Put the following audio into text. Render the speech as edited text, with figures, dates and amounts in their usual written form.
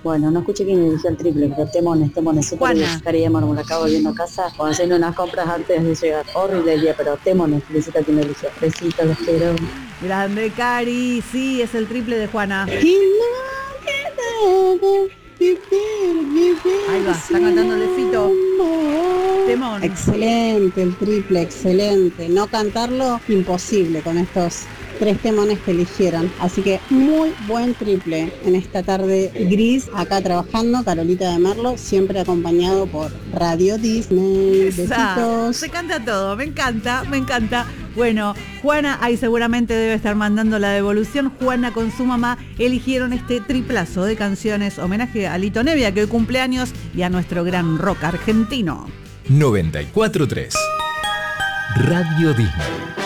Bueno, no escuché quién eligió el triple, pero temones, súper Juana. Caría Mármol, acabo volviendo a casa, cuando haciendo unas compras antes de llegar. Horrible el día, pero temones, felicita a quien lo eligió. Besitos, los quiero. Grande, Cari. Sí, es el triple de Juana. Y no queda Ahí va, está cantándole Fito. Temón. Excelente, el triple, excelente. No cantarlo, imposible con estos 3 temones que eligieron. Así que muy buen triple en esta tarde gris, acá trabajando, Carolita de Merlo, siempre acompañado por Radio Disney. Besitos. Se canta todo, me encanta, me encanta. Bueno, Juana, ahí seguramente debe estar mandando la devolución. Juana con su mamá eligieron este triplazo de canciones, homenaje a Lito Nevia, que hoy cumpleaños, y a nuestro gran rock argentino. 94.3 Radio Disney.